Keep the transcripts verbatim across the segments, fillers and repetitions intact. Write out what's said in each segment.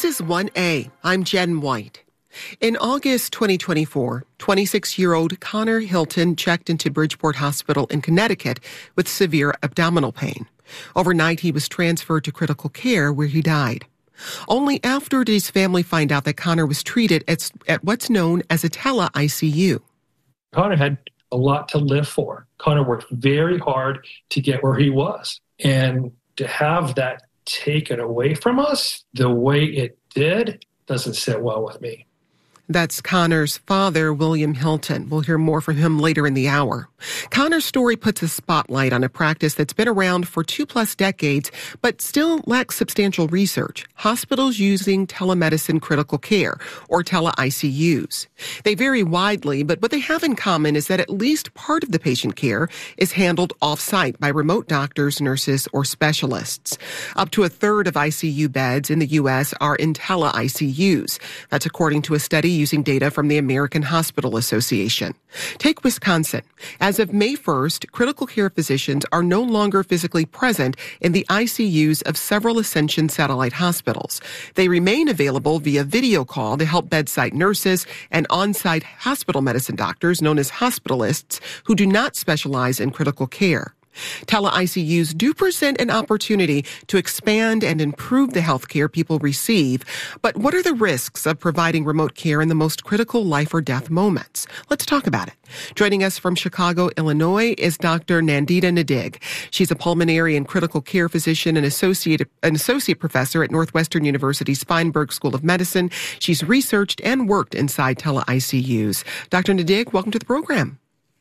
This is one A. I'm Jen White. In August twenty twenty-four, twenty-six-year-old Connor Hilton checked into Bridgeport Hospital in Connecticut with severe abdominal pain. Overnight, he was transferred to critical care where he died. Only after did his family find out that Connor was treated at, at what's known as a tele-I C U. Connor had a lot to live for. Connor worked very hard to get where he was. And to have that taken away from us the way it did doesn't sit well with me. That's Connor's father, William Hilton. We'll hear more from him later in the hour. Connor's story puts a spotlight on a practice that's been around for two plus decades, but still lacks substantial research. Hospitals using telemedicine critical care, or tele-I C Us. They vary widely, but what they have in common is that at least part of the patient care is handled off-site by remote doctors, nurses, or specialists. Up to a third of I C U beds in the U S are in tele-I C Us. That's according to a study using data from the American Hospital Association. Take Wisconsin. As of May first, critical care physicians are no longer physically present in the I C Us of several Ascension satellite hospitals. They remain available via video call to help bedside nurses and on-site hospital medicine doctors, known as hospitalists, who do not specialize in critical care. Tele-I C Us do present an opportunity to expand and improve the health care people receive, but what are the risks of providing remote care in the most critical life or death moments? Let's talk about it. Joining us from Chicago, Illinois is Doctor Nandita Nadig. She's a pulmonary and critical care physician and associate, an associate professor at Northwestern University's Feinberg School of Medicine. She's researched and worked inside tele-I C Us. Doctor Nadig, welcome to the program.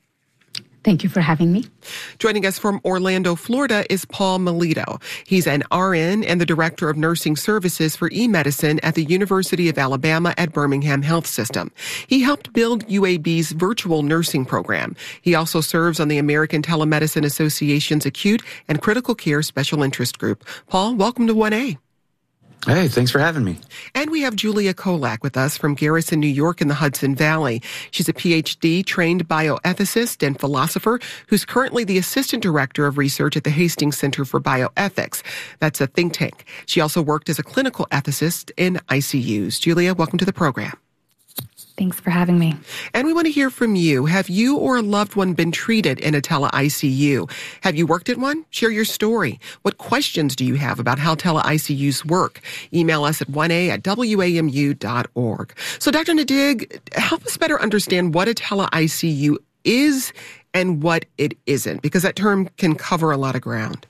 Thank you for having me. Joining us from Orlando, Florida is Paul Melito. He's an R N and the Director of Nursing Services for eMedicine at the University of Alabama at Birmingham Health System. He helped build U A B's virtual nursing program. He also serves on the American Telemedicine Association's Acute and Critical Care Special Interest Group. Paul, welcome to one A. Hey, thanks for having me. And we have Julia Kolak with us from Garrison, New York in the Hudson Valley. She's a P H D-trained bioethicist and philosopher who's currently the Assistant Director of Research at the Hastings Center for Bioethics. That's a think tank. She also worked as a clinical ethicist in I C Us. Julia, welcome to the program. Thanks for having me. And we want to hear from you. Have you or a loved one been treated in a tele-I C U? Have you worked at one? Share your story. What questions do you have about how tele-I C Us work? Email us at one A at W A M U dot org. So, Doctor Nadig, help us better understand what a tele-I C U is and what it isn't, because that term can cover a lot of ground.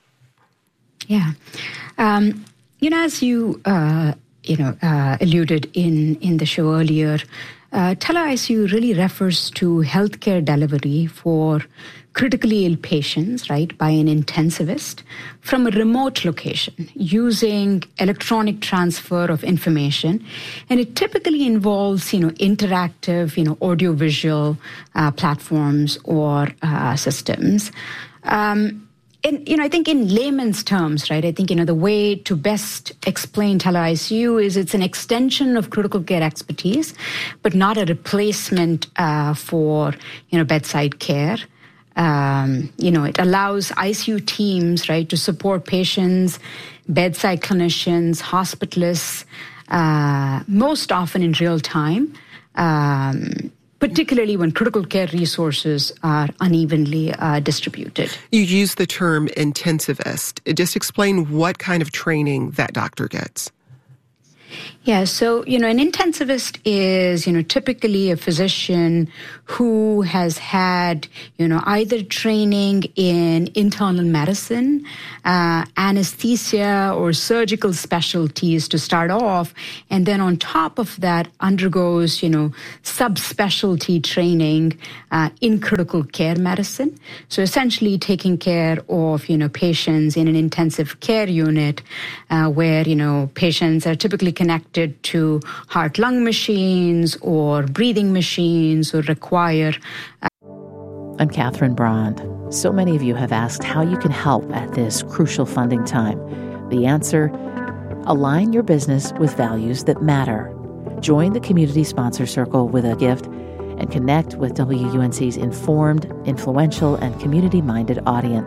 Yeah. Um, you know, as you, uh, you know, uh, alluded in, in the show earlier, Uh, tele-I C U really refers to healthcare delivery for critically ill patients, right, by an intensivist from a remote location using electronic transfer of information. And it typically involves, you know, interactive, you know, audiovisual uh, platforms or uh, systems. Um, And, you know, I think in layman's terms, right, I think, you know, the way to best explain tele-I C U is it's an extension of critical care expertise, but not a replacement uh, for, you know, bedside care. Um, you know, it allows I C U teams, right, to support patients, bedside clinicians, hospitalists, uh, most often in real time. Um, particularly when critical care resources are unevenly uh, distributed. You use the term intensivist. Just explain what kind of training that doctor gets. Yeah, so, you know, an intensivist is, you know, typically a physician who has had, you know, either training in internal medicine, uh, anesthesia, or surgical specialties to start off, and then on top of that undergoes, you know, subspecialty training uh, in critical care medicine. So essentially taking care of, you know, patients in an intensive care unit uh, where, you know, patients are typically connected to heart-lung machines or breathing machines or require... Uh... I'm Catherine Brand. So many of you have asked how you can help at this crucial funding time. The answer, align your business with values that matter. Join the Community Sponsor Circle with a gift and connect with W U N C's informed, influential, and community-minded audience.